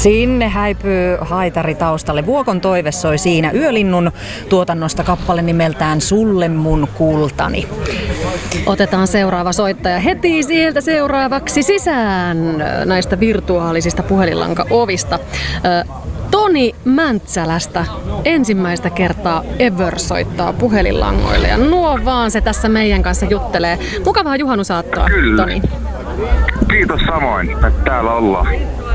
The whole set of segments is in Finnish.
Sinne häipyy haitari taustalle. Vuokon toive soi siinä Yölinnun tuotannosta kappale nimeltään Sulle mun kultani. Otetaan seuraava soittaja heti sieltä seuraavaksi sisään näistä virtuaalisista puhelinlanka-ovista. Toni Mäntsälästä ensimmäistä kertaa ever soittaa puhelinlangoille ja nuo vaan se tässä meidän kanssa juttelee. Mukavaa juhannusaattoa, Toni. Kiitos samoin, että täällä ollaan.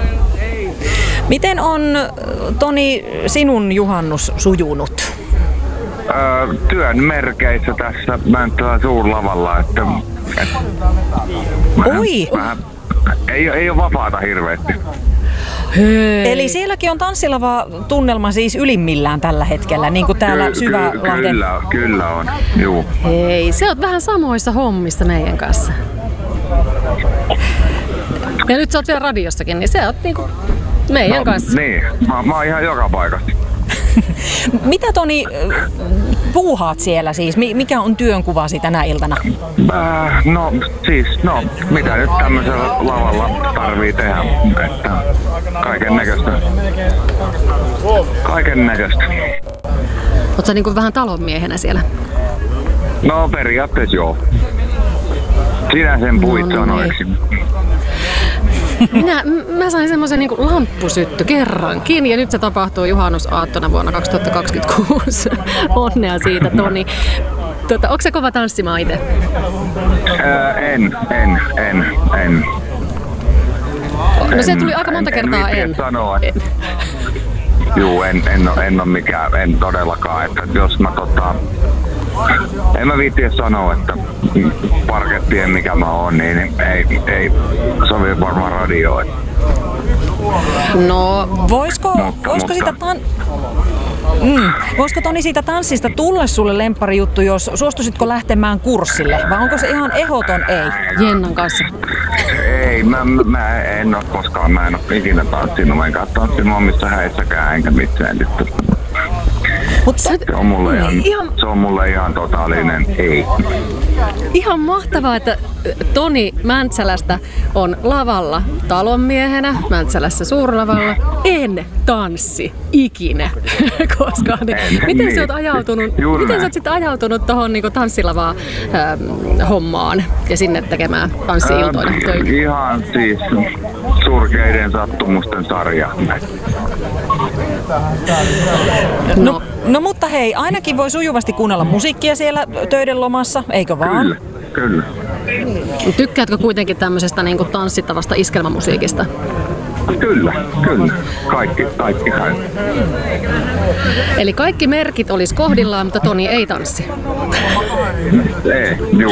Miten on, Toni, sinun juhannus sujunut? Työn merkeissä tässä Mäntsälän suurlavalla, että Oi! Ei ole vapaata hirveästi. Hei. Eli sielläkin on tanssilava tunnelma siis ylimmillään tällä hetkellä, niin kuin täällä Syvälahden. Kyllä on, juu. Hei, sä oot vähän samoissa hommissa meidän kanssa. Ja nyt sä oot vielä radiossakin, niin sä oot niinku meidän kanssa. Niin, mä oon ihan joka paikassa. Mitä, Toni, puuhaat siellä siis? Mikä on työnkuvasi tänä iltana? Mitä nyt tämmöisellä lavalla tarvii tehdä, että kaiken näköistä. Oot sä niinku vähän talonmiehenä siellä? No periaatteessa joo. Sinä sen puhuit sanoiksi. Mä sain semmoisen niinku lamppusytty kerrankin ja nyt se tapahtuu juhannusaattona vuonna 2026. Onnea siitä, Toni. Onko se kova tanssimaan itse? En. No se tuli aika monta kertaa en. Sanoa. Juu, en ole mikään, en todellakaan, että jos mä en mä viittiä sanoa, että parkettien mikä mä oon, niin ei sovi varmaan radioon. No, voisiko Toni siitä tanssista tulla sulle lempparijuttu, jos suostusitko lähtemään kurssille, vai onko se ihan ehdoton ei? Jennan kanssa. Ei, mä en oo koskaan, mä en oo ikinä tanssinut, enkä tanssinut omissa häissäkään, enkä missään. Se on mulle ihan totaalinen ei. Ihan mahtavaa, että Toni Mäntsälästä on lavalla talonmiehenä, Mäntsälässä suurlavalla. En tanssi ikinä koskaan. Miten sä oot ajautunut? Miten sä oot sitten ajautunut tohon niinku tanssilavaa hommaan ja sinne tekemään tanssi-iltoina töitä? Ihan siis surkeiden sattumusten sarja. No mutta hei, ainakin voi sujuvasti kuunnella musiikkia siellä töiden lomassa, eikö vaan? Kyllä. Tykkäätkö kuitenkin tämmöisestä niinku tanssittavasta iskelmämusiikista? Kyllä. Kaikki. Eli kaikki merkit olisi kohdillaan, mutta Toni ei tanssi. Ei, juu.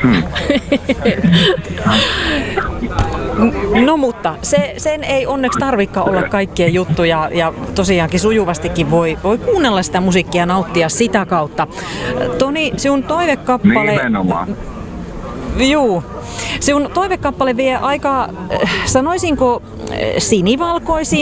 No mutta sen ei onneksi tarvikaan olla kaikkien juttuja ja tosiaankin sujuvastikin voi kuunnella sitä musiikkia ja nauttia sitä kautta. Toni, sinun toivekappale... Nimenomaan. Juu. Sinun toivekappale vie aika, sanoisinko, sinivalkoisiin